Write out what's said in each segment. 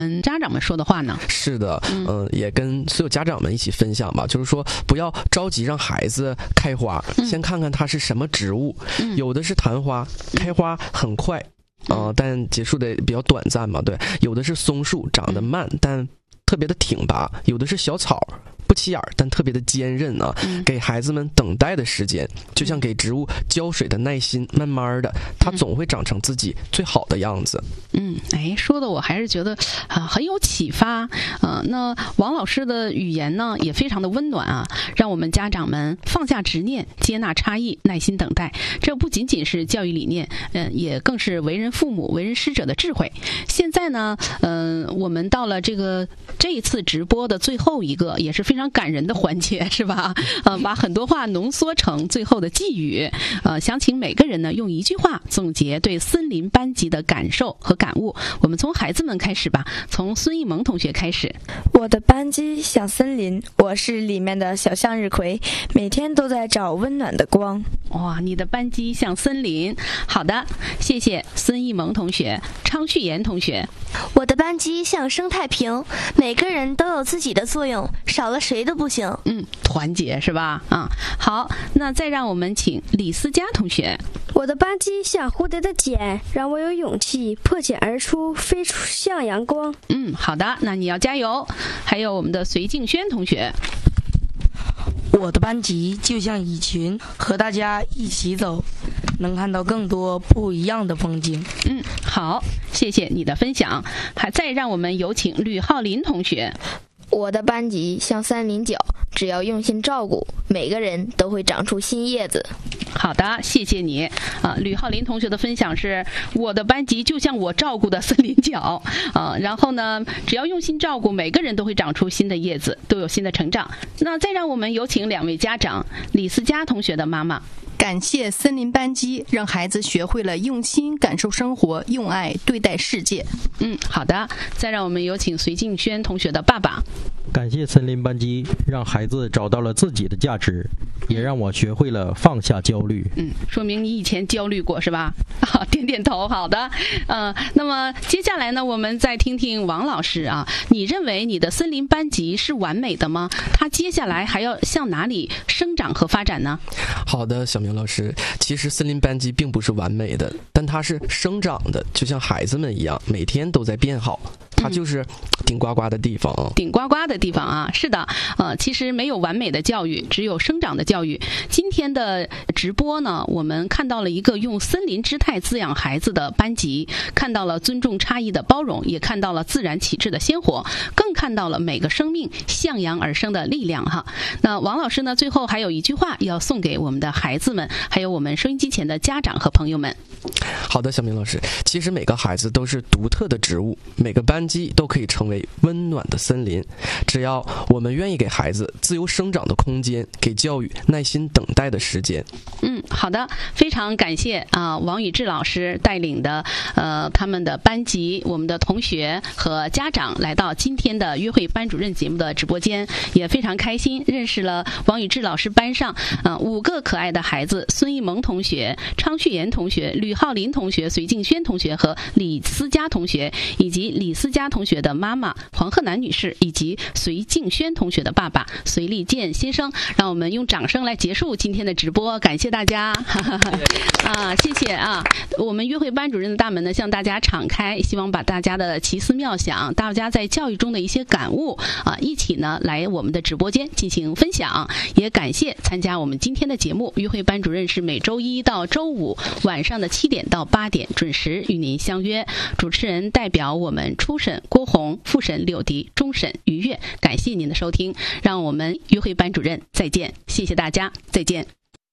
家长们说的话呢？ 是的，也跟所有家长们一起分享吧，就是说不要着急让孩子开花，先看看它是什么植物，有的是昙花，开花很快，但结束的比较短暂嘛，对，有的是松树，长得慢，但特别的挺拔，有的是小草，不起眼但特别的坚韧啊，给孩子们等待的时间，就像给植物浇水的耐心，慢慢的它总会长成自己最好的样子。 说的我还是觉得很有启发。那王老师的语言呢也非常的温暖啊，让我们家长们放下执念，接纳差异，耐心等待。这不仅仅是教育理念，也更是为人父母、为人师者的智慧。现在呢，我们到了这一次直播的最后一个也是非常感人的环节，是吧？把很多话浓缩成最后的寄语。想请每个人呢用一句话总结对森林班级的感受和感悟。我们从孩子们开始吧，从孙艺萌同学开始。 我的班级像森林，我是里面的小向日葵，每天都在找温暖的光。 哇，你的班级像森林。好的，谢谢孙艺萌同学。昌旭妍同学。 我的班级像生态瓶，每个人都有自己的作用，少了谁都不行。 团结是吧？好，那再让我们请李思佳同学。 我的班级像蝴蝶的茧，让我有勇气破茧而出，飞出向阳光。 好的，那你要加油。还有我们的隋静轩同学。 我的班级就像蚁群，和大家一起走，能看到更多不一样的风景。 好，谢谢你的分享。再让我们有请吕浩林同学。 我的班级像森林角，只要用心照顾，每个人都会长出新叶子。 好的，谢谢你。吕浩林同学的分享是：我的班级就像我照顾的森林角，然后呢，只要用心照顾，每个人都会长出新的叶子，都有新的成长。那再让我们有请两位家长，李思佳同学的妈妈。 感谢森林班级，让孩子学会了用心感受生活，用爱对待世界。 好的，再让我们有请隋静轩同学的爸爸。 感谢森林班级，让孩子找到了自己的价值，也让我学会了放下焦虑。 说明你以前焦虑过是吧？点点头。好的。那么接下来呢，我们再听听王老师啊，你认为你的森林班级是完美的吗？它接下来还要向哪里生长和发展呢？ 好的，小明老师，其实森林班级并不是完美的，但它是生长的，就像孩子们一样，每天都在变好。它就是顶呱呱的地方。 顶呱呱的地方啊，是的。其实没有完美的教育，只有生长的教育。今天的直播呢，我们看到了一个用森林姿态滋养孩子的班级，看到了尊重差异的包容，也看到了自然启智的鲜活，更看到了每个生命向阳而生的力量哈。那王老师呢，最后还有一句话要送给我们的孩子们，还有我们收音机前的家长和朋友们。 好的，小明老师，其实每个孩子都是独特的植物，每个班级都可以成为温暖的森林，只要我们愿意给孩子自由生长的空间，给教育耐心等待的时间。 好的，非常感谢王宇志老师带领的他们的班级，我们的同学和家长来到今天的约会班主任节目的直播间，也非常开心认识了王宇志老师班上5个可爱的孩子：孙艺萌同学、昌旭妍同学、吕浩林同学、隋静轩同学和李思佳同学，以及李思佳同学的妈妈黄鹤楠女士，以及隋静轩同学的爸爸隋立健先生。让我们用掌声来结束今天的直播，感谢大家。谢谢啊！我们约会班主任的大门呢向大家敞开，希望把大家的奇思妙想，大家在教育中的一些感悟一起呢来我们的直播间进行分享。也感谢参加我们今天的节目，约会班主任是每周一到周五晚上的7点到8点准时与您相约。主持人代表我们初审郭红，复审柳迪，终审于悦，感谢您的收听，让我们约会班主任再见，谢谢大家，再见。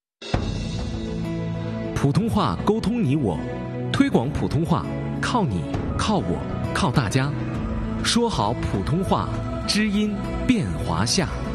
普通话沟通你我，推广普通话靠你靠我靠大家，说好普通话，知音变华夏。